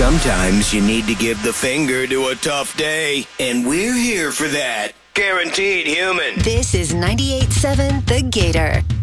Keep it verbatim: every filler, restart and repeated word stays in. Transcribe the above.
Sometimes you need to give the finger to a tough day, and we're here for that. Guaranteed Human. This is ninety-eight point seven The Gator.